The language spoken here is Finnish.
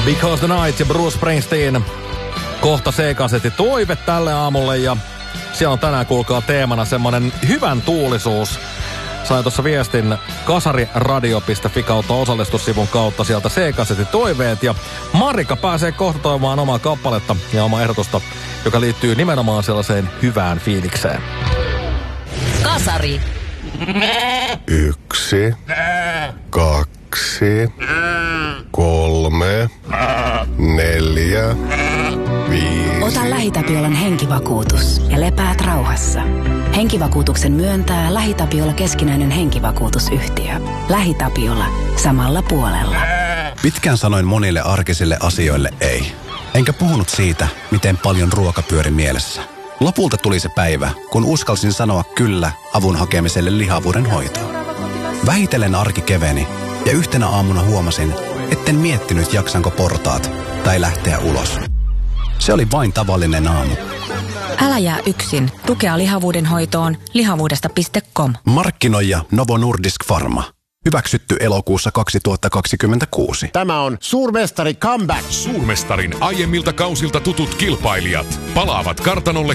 Because the Night ja Bruce Springsteen. Kohta C-kasetti toive tälle aamulle ja siellä on tänään kuulkaa teemana semmonen hyvän tuulisuus. Sain tuossa viestin kasariradio.fi kautta osallistussivun kautta sieltä C-kasetti toiveet ja Marika pääsee kohta toivomaan omaa kappaletta ja omaa ehdotusta, joka liittyy nimenomaan sellaiseen hyvään fiilikseen. Kasari. 1, 2, 3, 4, 5. Ota LähiTapiolan henkivakuutus ja lepäät rauhassa. Henkivakuutuksen myöntää LähiTapiola keskinäinen henkivakuutusyhtiö. LähiTapiola. Samalla puolella. Pitkään sanoin monille arkisille asioille ei. Enkä puhunut siitä, miten paljon ruoka pyöri mielessä. Lopulta tuli se päivä, kun uskalsin sanoa kyllä avun hakemiselle lihavuuden hoitoon. Vähitellen arki keveni ja yhtenä aamuna huomasin, etten miettinyt jaksanko portaat tai lähteä ulos. Se oli vain tavallinen aamu. Älä jää yksin. Tukea lihavuuden hoitoon lihavuudesta.com. Markkinoija Novo Nordisk Pharma. Hyväksytty elokuussa 2026. Tämä on Suurmestari Comeback. Suurmestarin aiemmilta kausilta tutut kilpailijat palaavat kartanolle